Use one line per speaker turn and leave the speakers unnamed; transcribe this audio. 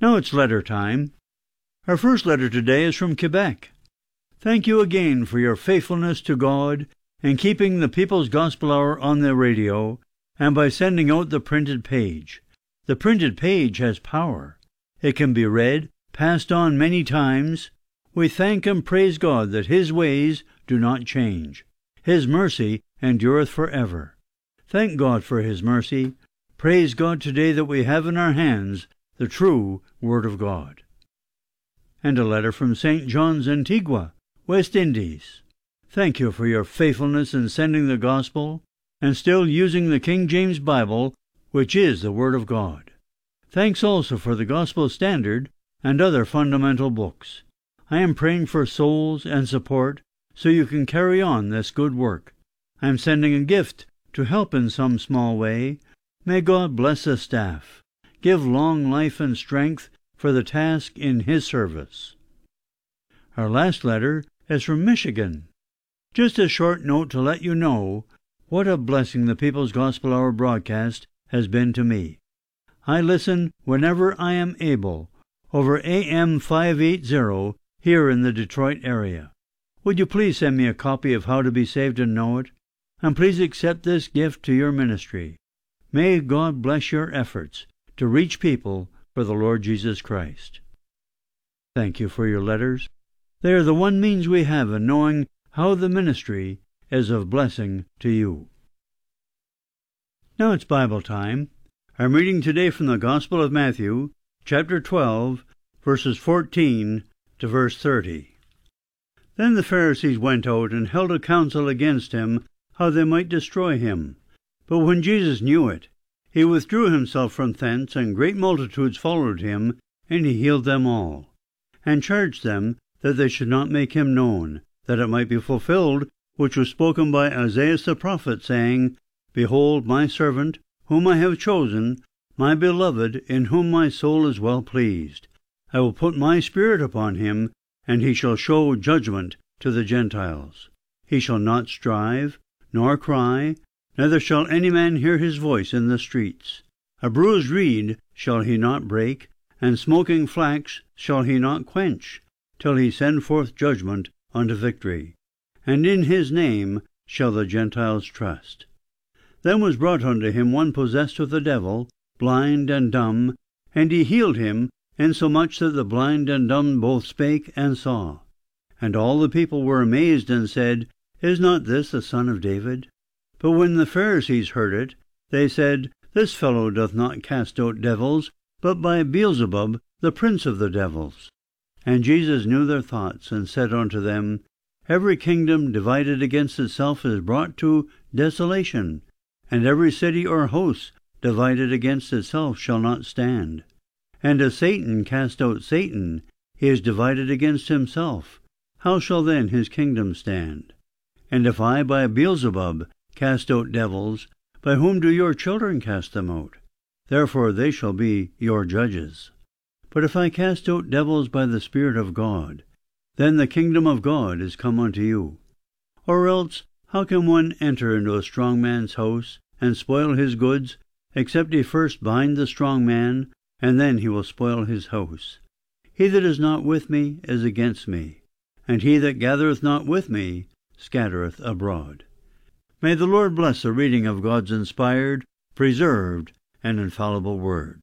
Now it's letter time. Our first letter today is from Quebec. Thank you again for your faithfulness to God in keeping the People's Gospel Hour on the radio and by sending out the printed page. The printed page has power. It can be read, passed on many times. We thank and praise God that His ways do not change. His mercy endureth forever. Thank God for His mercy. Praise God today that we have in our hands the true Word of God. And a letter from St. John's, Antigua, West Indies. Thank you for your faithfulness in sending the gospel and still using the King James Bible, which is the Word of God. Thanks also for the Gospel Standard and other fundamental books. I am praying for souls and support so you can carry on this good work. I am sending a gift to help in some small way. May God bless the staff. Give long life and strength for the task in His service. Our last letter is from Michigan. Just a short note to let you know what a blessing the People's Gospel Hour broadcast has been to me. I listen whenever I am able over AM 580 here in the Detroit area. Would you please send me a copy of How to Be Saved and Know It? And please accept this gift to your ministry. May God bless your efforts to reach people for the Lord Jesus Christ. Thank you for your letters. They are the one means we have in knowing how the ministry is of blessing to you. Now it's Bible time. I'm reading today from the Gospel of Matthew, chapter 12, verses 14 to verse 30. Then the Pharisees went out and held a council against him, how they might destroy him. But when Jesus knew it, he withdrew himself from thence, and great multitudes followed him, and he healed them all, and charged them that they should not make him known, that it might be fulfilled which was spoken by Isaiah the prophet, saying, Behold my servant, whom I have chosen, my beloved, in whom my soul is well pleased. I will put my spirit upon him, and he shall show judgment to the Gentiles. He shall not strive, nor cry, neither shall any man hear his voice in the streets. A bruised reed shall he not break, and smoking flax shall he not quench, till he send forth judgment unto victory. And in his name shall the Gentiles trust. Then was brought unto him one possessed with the devil, blind and dumb, and he healed him, insomuch that the blind and dumb both spake and saw. And all the people were amazed, and said, Is not this the son of David? But when the Pharisees heard it, they said, This fellow doth not cast out devils, but by Beelzebub, the prince of the devils. And Jesus knew their thoughts, and said unto them, Every kingdom divided against itself is brought to desolation, and every city or house divided against itself shall not stand. And as Satan cast out Satan, he is divided against himself. How shall then his kingdom stand? And if I by Beelzebub cast out devils, by whom do your children cast them out? Therefore they shall be your judges. But if I cast out devils by the Spirit of God, then the kingdom of God is come unto you. Or else, how can one enter into a strong man's house, and spoil his goods, except he first bind the strong man, and then he will spoil his house? He that is not with me is against me, and he that gathereth not with me scattereth abroad. May the Lord bless the reading of God's inspired, preserved, and infallible Word.